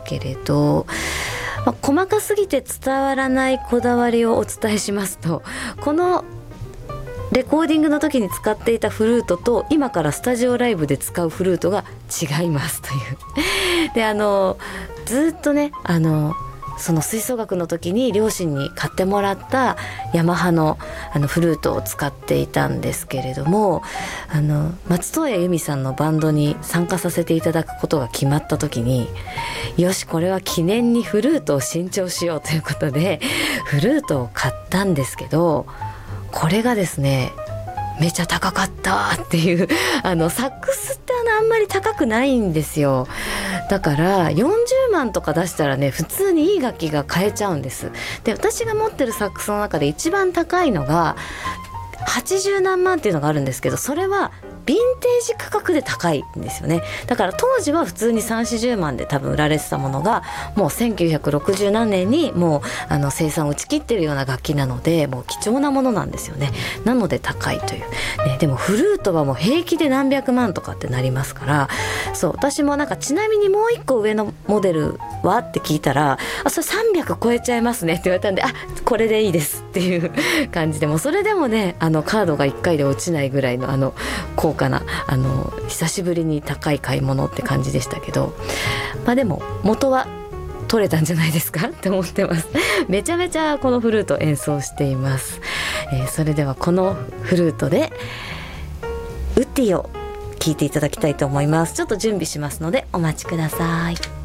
けれど、細かすぎて伝わらないこだわりをお伝えしますと、このレコーディングの時に使っていたフルートと今からスタジオライブで使うフルートが違いますというで、ずっとねその吹奏楽の時に両親に買ってもらったヤマハのフルートを使っていたんですけれども、松任谷由実さんのバンドに参加させていただくことが決まった時に、よしこれは記念にフルートを新調しようということでフルートを買ったんですけど、これがですねめちゃ高かったっていうサックスってあんまり高くないんですよ。だから40万とか出したらね普通にいい楽器が買えちゃうんです。で、私が持ってるサックスの中で一番高いのが80何万っていうのがあるんですけど、それはヴィンテージ価格で高いんですよね。だから当時は普通に3、40万で多分売られてたものが、もう1960何年にもう生産を打ち切ってるような楽器なので、もう貴重なものなんですよね。なので高いという、ね、でもフルートはもう平気で何百万とかってなりますから、そう私もちなみにもう一個上のモデルはって聞いたら、それ300超えちゃいますねって言われたんで、これでいいですっていう感じで、もそれでもねカードが1回で落ちないぐらいの高価な久しぶりに高い買い物って感じでしたけど、でも元は取れたんじゃないですかって思ってます。めちゃめちゃこのフルート演奏しています。それではこのフルートでウッディを聴いていただきたいと思います。ちょっと準備しますのでお待ちください。